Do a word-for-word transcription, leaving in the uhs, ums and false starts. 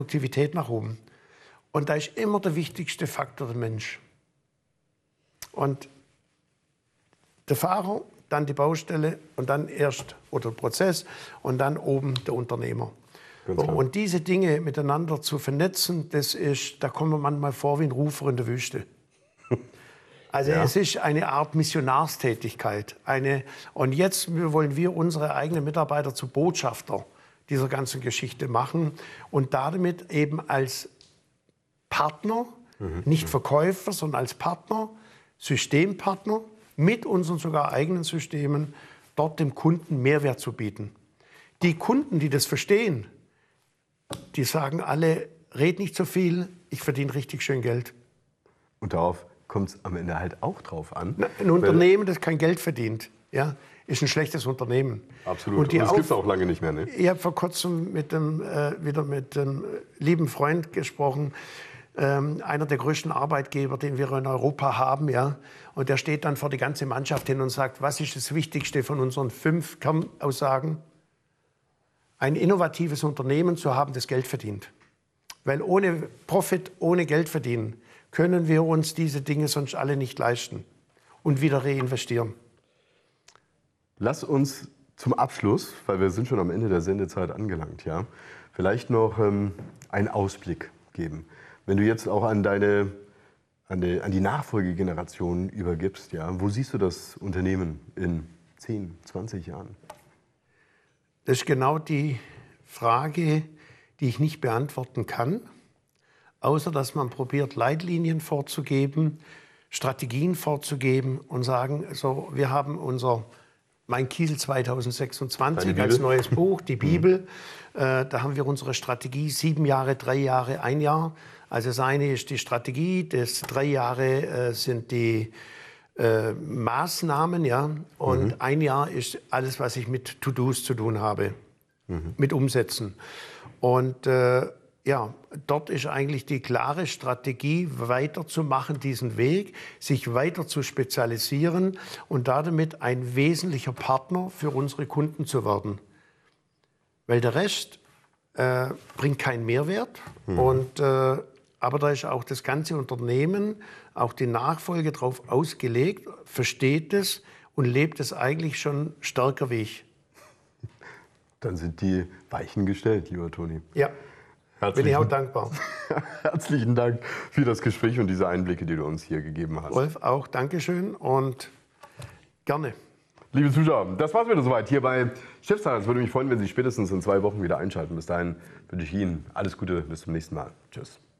Produktivität nach oben. Und da ist immer der wichtigste Faktor der Mensch. Und der Fahrer, dann die Baustelle und dann erst oder der Prozess und dann oben der Unternehmer. Und diese Dinge miteinander zu vernetzen, das ist, da kommen wir manchmal vor wie ein Rufer in der Wüste. Also ja. Es ist eine Art Missionarstätigkeit. Eine, und jetzt wollen wir unsere eigenen Mitarbeiter zu Botschafter dieser ganzen Geschichte machen und damit eben als Partner, mhm. nicht Verkäufer, sondern als Partner, Systempartner, mit unseren sogar eigenen Systemen, dort dem Kunden Mehrwert zu bieten. Die Kunden, die das verstehen, die sagen alle, red nicht so viel, ich verdiene richtig schön Geld. Und darauf kommt es am Ende halt auch drauf an. Na, ein Unternehmen, das kein Geld verdient, ja, ist ein schlechtes Unternehmen. Absolut. Und, und das gibt es auch lange nicht mehr. Ne? Ich habe vor kurzem mit dem, äh, wieder mit einem lieben Freund gesprochen, ähm, einer der größten Arbeitgeber, den wir in Europa haben. Ja? Und der steht dann vor die ganze Mannschaft hin und sagt, was ist das Wichtigste von unseren fünf Kernaussagen? Ein innovatives Unternehmen zu haben, das Geld verdient. Weil ohne Profit, ohne Geld verdienen, können wir uns diese Dinge sonst alle nicht leisten und wieder reinvestieren. Lass uns zum Abschluss, weil wir sind schon am Ende der Sendezeit angelangt, ja, vielleicht noch ähm, einen Ausblick geben. Wenn du jetzt auch an deine, an die, an die Nachfolgegeneration übergibst, ja, wo siehst du das Unternehmen in zehn, zwanzig Jahren? Das ist genau die Frage, die ich nicht beantworten kann, außer dass man probiert, Leitlinien vorzugeben, Strategien vorzugeben und sagen, so, wir haben unser Mein Kiesel zweitausendsechsundzwanzig als neues Buch, die Bibel. äh, da haben wir unsere Strategie, sieben Jahre, drei Jahre, ein Jahr. Also das eine ist die Strategie, das drei Jahre äh, sind die Äh, Maßnahmen, ja, und mhm. ein Jahr ist alles, was ich mit To-Dos zu tun habe, mhm. mit Umsetzen. Und äh, ja, dort ist eigentlich die klare Strategie, weiterzumachen, diesen Weg, sich weiter zu spezialisieren und damit ein wesentlicher Partner für unsere Kunden zu werden. Weil der Rest äh, bringt keinen Mehrwert mhm. und äh, aber da ist auch das ganze Unternehmen, auch die Nachfolge darauf ausgelegt, versteht es und lebt es eigentlich schon stärker wie ich. Dann sind die Weichen gestellt, lieber Toni. Ja, bin ich auch dankbar. Herzlichen Dank für das Gespräch und diese Einblicke, die du uns hier gegeben hast. Rolf, auch Dankeschön und gerne. Liebe Zuschauer, das war's wieder soweit hier bei Chefsache. Es würde mich freuen, wenn Sie spätestens in zwei Wochen wieder einschalten. Bis dahin wünsche ich Ihnen alles Gute, bis zum nächsten Mal. Tschüss.